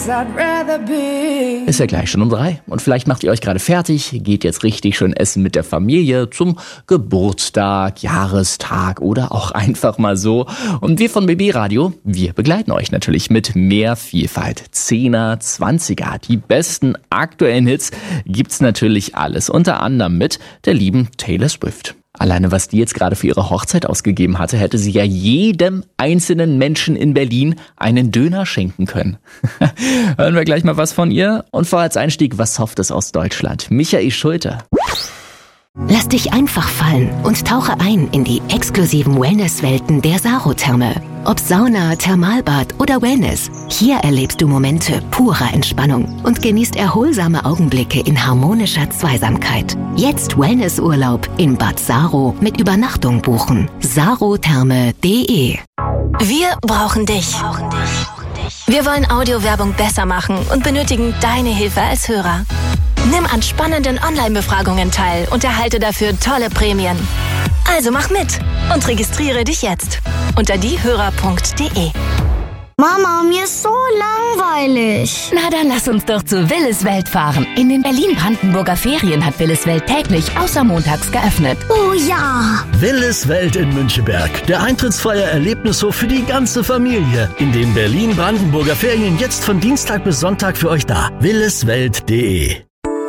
Ist ja gleich schon um 3 und vielleicht macht ihr euch gerade fertig, geht jetzt richtig schön essen mit der Familie zum Geburtstag, Jahrestag oder auch einfach mal so. Und wir von BB Radio, wir begleiten euch natürlich mit mehr Vielfalt. 10er, 20er, die besten aktuellen Hits gibt's natürlich alles. Unter anderem mit der lieben Taylor Swift. Alleine was die jetzt gerade für ihre Hochzeit ausgegeben hatte, hätte sie ja jedem einzelnen Menschen in Berlin einen Döner schenken können. Hören wir gleich mal was von ihr. Und vorher als Einstieg was Softes aus Deutschland. Michael Schulte. Lass dich einfach fallen und tauche ein in die exklusiven Wellness-Welten der Saro-Therme. Ob Sauna, Thermalbad oder Wellness, hier erlebst du Momente purer Entspannung und genießt erholsame Augenblicke in harmonischer Zweisamkeit. Jetzt Wellnessurlaub in Bad Saro mit Übernachtung buchen. sarotherme.de. Wir brauchen dich. Wir wollen Audiowerbung besser machen und benötigen deine Hilfe als Hörer. Nimm an spannenden Online-Befragungen teil und erhalte dafür tolle Prämien. Also mach mit und registriere dich jetzt unter diehörer.de. Mama, mir ist so langweilig. Na dann lass uns doch zu Willis Welt fahren. In den Berlin-Brandenburger Ferien hat Willis Welt täglich außer montags geöffnet. Oh ja. Willis Welt in Müncheberg. Der eintrittsfreie Erlebnishof für die ganze Familie. In den Berlin-Brandenburger Ferien jetzt von Dienstag bis Sonntag für euch da. williswelt.de.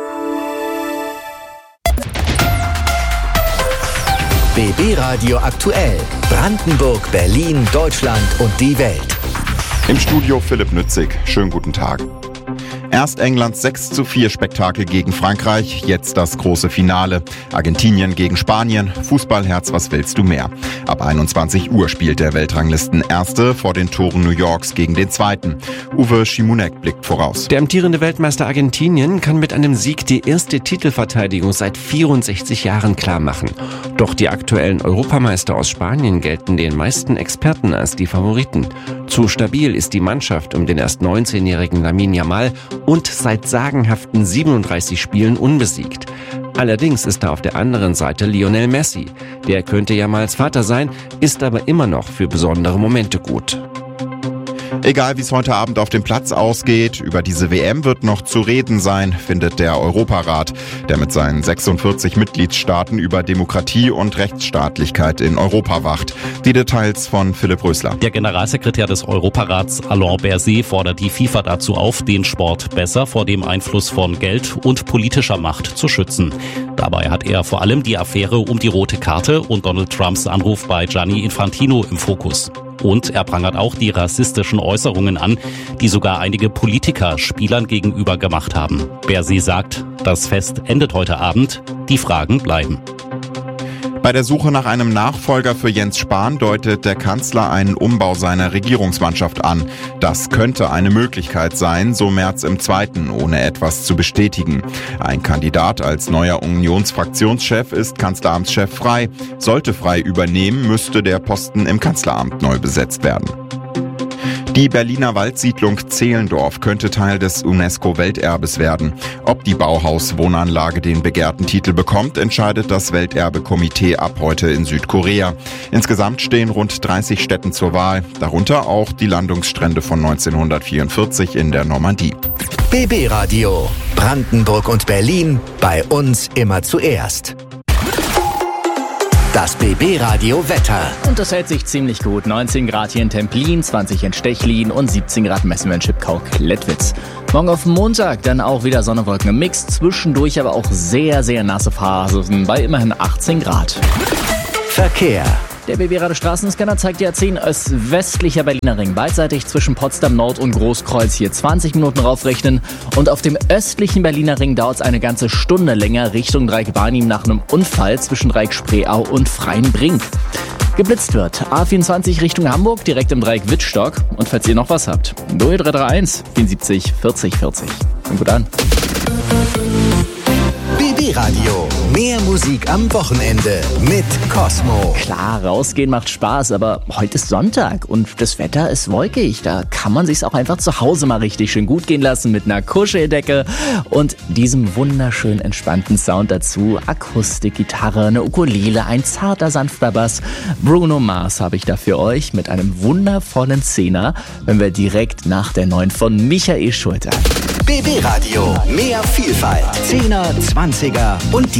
BB Radio aktuell. Brandenburg, Berlin, Deutschland und die Welt. Im Studio Philipp Nützig. Schönen guten Tag. Erst Englands 6:4 Spektakel gegen Frankreich, jetzt das große Finale. Argentinien gegen Spanien. Fußballherz, was willst du mehr? Ab 21 Uhr spielt der Weltranglisten-Erste vor den Toren New Yorks gegen den Zweiten. Uwe Schimunek blickt voraus. Der amtierende Weltmeister Argentinien kann mit einem Sieg die erste Titelverteidigung seit 64 Jahren klar machen. Doch die aktuellen Europameister aus Spanien gelten den meisten Experten als die Favoriten. Zu stabil ist die Mannschaft um den erst 19-jährigen Lamine Yamal und seit sagenhaften 37 Spielen unbesiegt. Allerdings ist da auf der anderen Seite Lionel Messi. Der könnte Yamals Vater sein, ist aber immer noch für besondere Momente gut. Egal wie es heute Abend auf dem Platz ausgeht, über diese WM wird noch zu reden sein, findet der Europarat, der mit seinen 46 Mitgliedstaaten über Demokratie und Rechtsstaatlichkeit in Europa wacht. Die Details von Philipp Rösler. Der Generalsekretär des Europarats Alain Berset fordert die FIFA dazu auf, den Sport besser vor dem Einfluss von Geld und politischer Macht zu schützen. Dabei hat er vor allem die Affäre um die rote Karte und Donald Trumps Anruf bei Gianni Infantino im Fokus. Und er prangert auch die rassistischen Äußerungen an, die sogar einige Politiker Spielern gegenüber gemacht haben. Berset sagt, das Fest endet heute Abend, die Fragen bleiben. Bei der Suche nach einem Nachfolger für Jens Spahn deutet der Kanzler einen Umbau seiner Regierungsmannschaft an. Das könnte eine Möglichkeit sein, so Merz im Zweiten, ohne etwas zu bestätigen. Ein Kandidat als neuer Unionsfraktionschef ist Kanzleramtschef Frey. Sollte Frey übernehmen, müsste der Posten im Kanzleramt neu besetzt werden. Die Berliner Waldsiedlung Zehlendorf könnte Teil des UNESCO-Welterbes werden. Ob die Bauhaus-Wohnanlage den begehrten Titel bekommt, entscheidet das Welterbe-Komitee ab heute in Südkorea. Insgesamt stehen rund 30 Stätten zur Wahl, darunter auch die Landungsstrände von 1944 in der Normandie. BB Radio. Brandenburg und Berlin. Bei uns immer zuerst. Das BB Radio Wetter. Und das hält sich ziemlich gut. 19 Grad hier in Templin, 20 in Stechlin und 17 Grad messen wir in Schipkau-Klettwitz. Morgen auf Montag dann auch wieder Sonne, Wolken im Mix. Zwischendurch aber auch sehr, sehr nasse Phasen bei immerhin 18 Grad. Verkehr. Der BB Radio Straßenscanner zeigt dir 10 östwestlicher Berliner Ring. Beidseitig zwischen Potsdam Nord und Großkreuz hier 20 Minuten raufrechnen. Und auf dem östlichen Berliner Ring dauert es eine ganze Stunde länger Richtung Dreieck Barnim nach einem Unfall zwischen Dreieck Spreeau und Freienbrink. Geblitzt wird A24 Richtung Hamburg, direkt im Dreieck Wittstock. Und falls ihr noch was habt, 0331 74 40 40. Fängt gut an. BB BB Radio. Mehr Musik am Wochenende mit Cosmo. Klar, rausgehen macht Spaß, aber heute ist Sonntag und das Wetter ist wolkig. Da kann man sich's auch einfach zu Hause mal richtig schön gut gehen lassen mit einer Kuscheldecke und diesem wunderschön entspannten Sound dazu. Akustikgitarre, eine Ukulele, ein zarter, sanfter Bass. Bruno Mars habe ich da für euch mit einem wundervollen Zehner, wenn wir direkt nach der neuen von Michael Schulte. BB Radio. Mehr Vielfalt. 10er, 20er und